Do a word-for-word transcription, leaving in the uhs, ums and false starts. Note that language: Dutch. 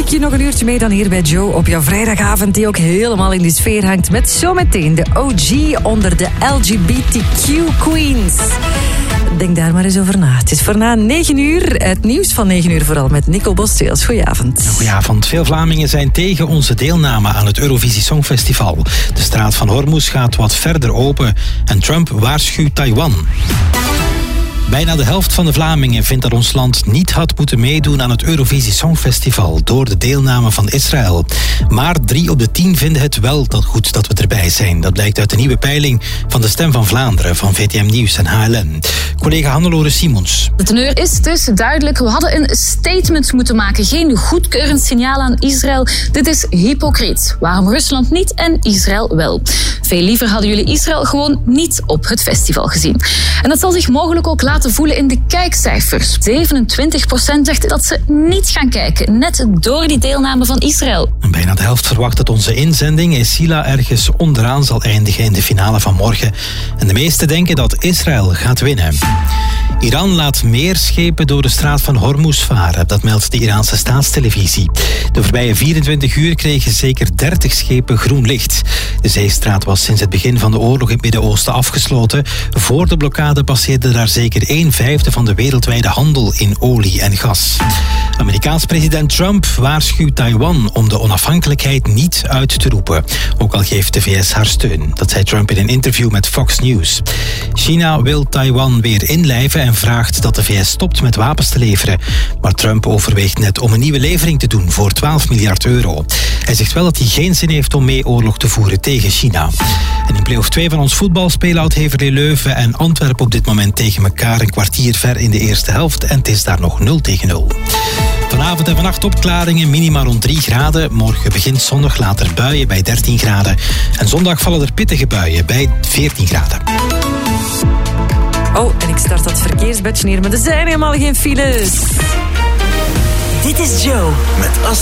je nog een uurtje mee dan hier bij Joe op jouw vrijdagavond, die ook helemaal in die sfeer hangt met zometeen de O G onder de L G B T Q queens. Denk daar maar eens over na. Het is voor na negen uur, het nieuws van negen uur vooral met Nicole Bosseels. Goedenavond. Goedenavond. Veel Vlamingen zijn tegen onze deelname aan het Eurovisie Songfestival. De straat van Hormuz gaat wat verder open en Trump waarschuwt Taiwan. Bijna de helft van de Vlamingen vindt dat ons land niet had moeten meedoen aan het Eurovisie Songfestival door de deelname van Israël. Maar drie op de tien vinden het wel dat goed dat we erbij zijn. Dat blijkt uit de nieuwe peiling van de Stem van Vlaanderen van V T M Nieuws en H L N. Collega Hannelore Simons. De teneur is dus duidelijk. We hadden een statement moeten maken. Geen goedkeurend signaal aan Israël. Dit is hypocriet. Waarom Rusland niet en Israël wel? Veel liever hadden jullie Israël gewoon niet op het festival gezien. En dat zal zich mogelijk ook laten voelen in de kijkcijfers. zevenentwintig procent zegt dat ze niet gaan kijken, net door die deelname van Israël. En bijna de helft verwacht dat onze inzending in Sila ergens onderaan zal eindigen in de finale van morgen. En de meesten denken dat Israël gaat winnen. Iran laat meer schepen door de straat van Hormuz varen. Dat meldt de Iraanse staatstelevisie. De voorbije vierentwintig uur kregen zeker dertig schepen groen licht. De zeestraat was sinds het begin van de oorlog in het Midden-Oosten afgesloten. Voor de blokkade passeerde daar zeker een vijfde van de wereldwijde handel in olie en gas. Amerikaans president Trump waarschuwt Taiwan om de onafhankelijkheid niet uit te roepen. Ook al geeft de V S haar steun. Dat zei Trump in een interview met Fox News. China wil Taiwan weer inlijven en vraagt dat de V S stopt met wapens te leveren. Maar Trump overweegt net om een nieuwe levering te doen voor twaalf miljard euro. Hij zegt wel dat hij geen zin heeft om mee oorlog te voeren tegen China. En in play-off twee van ons voetbal spelen Oud-Heverlee Leuven en Antwerpen op dit moment tegen elkaar een kwartier ver in de eerste helft en het is daar nog nul tegen nul. Vanavond en vannacht opklaringen, minima rond drie graden. Morgen begint zondag, later buien bij dertien graden. En zondag vallen er pittige buien bij veertien graden. Oh, en ik start dat verkeersbedje neer, maar er zijn helemaal geen files. Dit is Joe met As